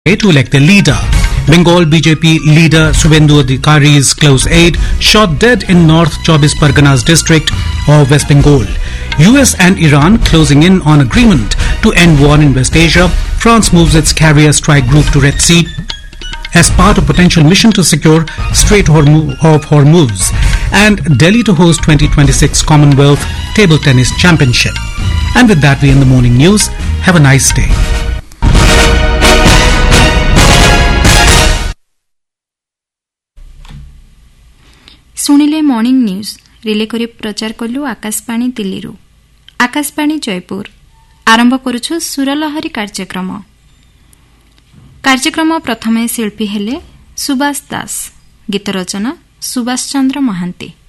to elect their leader. Bengal BJP leader Subhendu Adhikari's close aide shot dead in North Chobis Parganas district of West Bengal. US and Iran closing in on agreement to end war in West Asia. France moves its carrier strike group to Red Sea as part of potential mission to secure Strait of Hormuz. And Delhi to host 2026 Commonwealth Table Tennis Championship. And with that, we end the morning news. Have a nice day. सुनिले morning news relay करी प्रचार कलु आकाशवाणी दिल्ली आकाशवाणी जयपुर आरंभ करुछु सुरलहरी कार्यक्रम प्रथमे शिल्पी हेले सुभाष दास गीत रचना सुभाष चंद्र महांती।